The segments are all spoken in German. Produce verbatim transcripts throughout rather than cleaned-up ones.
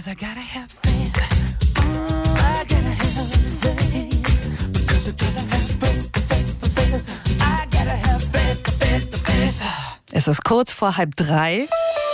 'cause I gotta have faith. Mm, I gotta have faith. Because I gotta have faith, faith, faith. I gotta have faith, faith, faith. Es ist kurz vor halb drei.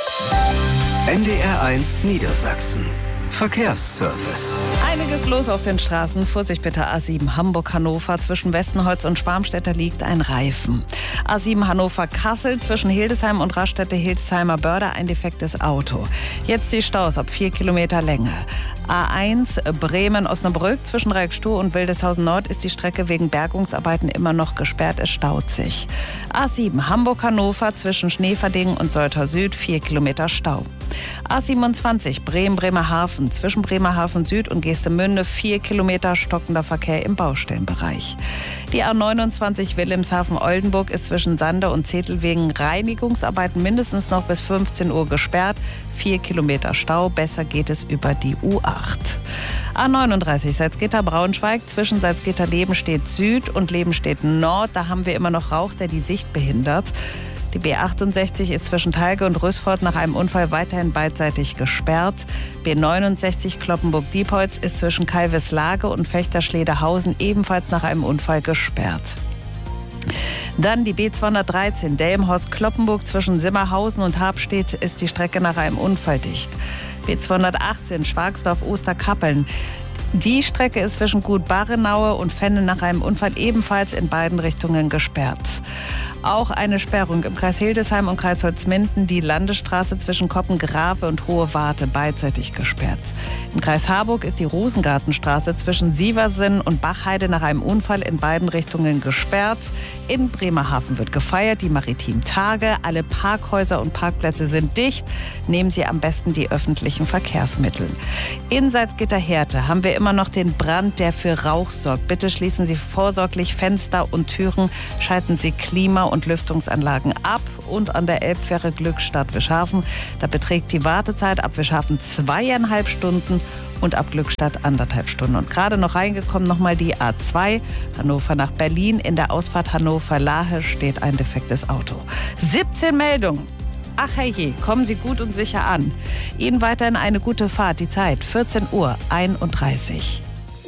N D R eins Niedersachsen. Verkehrsservice. Einiges los auf den Straßen. Vorsicht bitte, A sieben Hamburg-Hannover. Zwischen Westenholz und Schwarmstetter liegt ein Reifen. A sieben Hannover-Kassel. Zwischen Hildesheim und Raststätte-Hildesheimer Börde ein defektes Auto. Jetzt die Staus ab vier Kilometer Länge. A eins Bremen-Osnabrück. Zwischen Reckstuhl und Wildeshausen Nord ist die Strecke wegen Bergungsarbeiten immer noch gesperrt. Es staut sich. A sieben Hamburg-Hannover. Zwischen Schneeverdingen und Soltau Süd vier Kilometer Stau. A siebenundzwanzig Bremen-Bremerhaven. Zwischen Bremerhaven Süd und Geestemünde vier Kilometer stockender Verkehr im Baustellenbereich. Die A neunundzwanzig Wilhelmshaven-Oldenburg ist zwischen Sande und Zetel wegen Reinigungsarbeiten mindestens noch bis fünfzehn Uhr gesperrt. vier Kilometer Stau, besser geht es über die U acht. A neununddreißig Salzgitter-Braunschweig. Zwischen Salzgitter-Lebenstedt Süd und Lebenstedt Nord. Da haben wir immer noch Rauch, der die Sicht behindert. Die B achtundsechzig ist zwischen Talge und Rüßford nach einem Unfall weiterhin beidseitig gesperrt. B neunundsechzig Kloppenburg-Diepholz ist zwischen Calveslage und Vechterschledehausen ebenfalls nach einem Unfall gesperrt. Dann die B zweihundertdreizehn Delmenhorst-Kloppenburg zwischen Simmerhausen und Habstedt ist die Strecke nach einem Unfall dicht. B zweihundertachtzehn Schwagsdorf-Osterkappeln. Die Strecke ist zwischen Gut Barrenaue und Fenne nach einem Unfall ebenfalls in beiden Richtungen gesperrt. Auch eine Sperrung im Kreis Hildesheim und Kreis Holzminden, die Landesstraße zwischen Koppengrave und Hohe Warte beidseitig gesperrt. Im Kreis Harburg ist die Rosengartenstraße zwischen Sieversen und Bachheide nach einem Unfall in beiden Richtungen gesperrt. In Bremerhaven wird gefeiert, die Maritimen Tage. Alle Parkhäuser und Parkplätze sind dicht. Nehmen Sie am besten die öffentlichen Verkehrsmittel. In Salzgitter-Härte haben wir immer noch den Brand, der für Rauch sorgt. Bitte schließen Sie vorsorglich Fenster und Türen, schalten Sie Klima- und Lüftungsanlagen ab. Und an der Elbfähre Glückstadt-Wischhafen, da beträgt die Wartezeit ab Wischhafen zweieinhalb Stunden und ab Glückstadt anderthalb Stunden. Und gerade noch reingekommen nochmal die A zwei, Hannover nach Berlin. In der Ausfahrt Hannover-Lahe steht ein defektes Auto. siebzehn Meldungen. Ach herrje, kommen Sie gut und sicher an. Ihnen weiterhin eine gute Fahrt. Die Zeit vierzehn Uhr einunddreißig.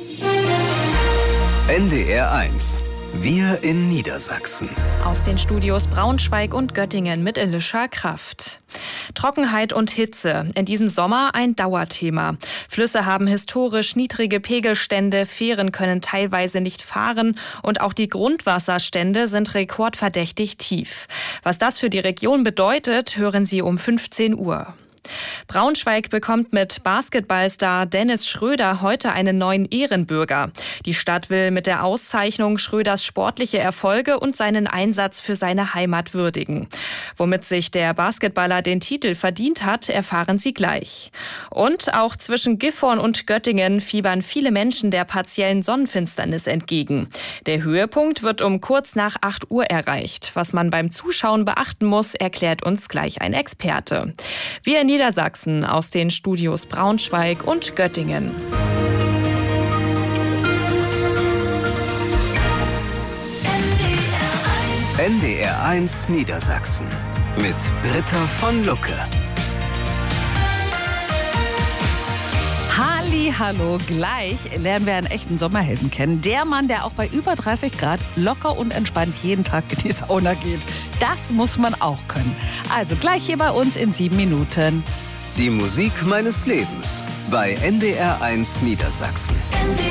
N D R eins. Wir in Niedersachsen. Aus den Studios Braunschweig und Göttingen mit Elisha Kraft. Trockenheit und Hitze. In diesem Sommer ein Dauerthema. Flüsse haben historisch niedrige Pegelstände, Fähren können teilweise nicht fahren und auch die Grundwasserstände sind rekordverdächtig tief. Was das für die Region bedeutet, hören Sie um fünfzehn Uhr. Braunschweig bekommt mit Basketballstar Dennis Schröder heute einen neuen Ehrenbürger. Die Stadt will mit der Auszeichnung Schröders sportliche Erfolge und seinen Einsatz für seine Heimat würdigen. Womit sich der Basketballer den Titel verdient hat, erfahren Sie gleich. Und auch zwischen Gifhorn und Göttingen fiebern viele Menschen der partiellen Sonnenfinsternis entgegen. Der Höhepunkt wird um kurz nach acht Uhr erreicht. Was man beim Zuschauen beachten muss, erklärt uns gleich ein Experte. Wir in Niedersachsen aus den Studios Braunschweig und Göttingen. N D R eins Niedersachsen mit Britta von Lucke. Hallihallo, gleich lernen wir einen echten Sommerhelden kennen. Der Mann, der auch bei über dreißig Grad locker und entspannt jeden Tag in die Sauna geht. Das muss man auch können. Also gleich hier bei uns in sieben Minuten. Die Musik meines Lebens bei N D R eins Niedersachsen. N D